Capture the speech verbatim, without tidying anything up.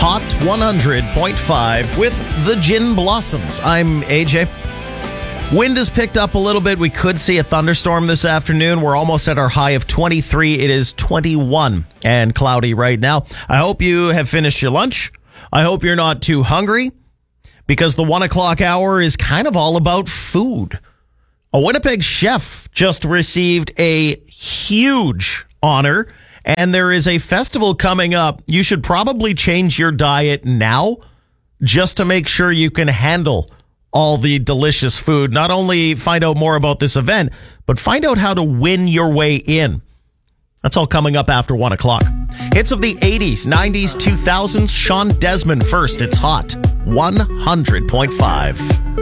Hot one hundred point five with the Gin Blossoms. I'm A J. Wind has picked up a little bit. We could see a thunderstorm this afternoon. We're almost at our high of twenty-three. It is twenty-one and cloudy right now. I hope you have finished your lunch. I hope you're not too hungry, because the one o'clock hour is kind of all about food. A Winnipeg chef just received a huge honor, and there is a festival coming up. You should probably change your diet now just to make sure you can handle all the delicious food. Not only find out more about this event, but find out how to win your way in. That's all coming up after one o'clock. Hits of the eighties, nineties, two thousands. Sean Desmond first. It's Hot one hundred point five.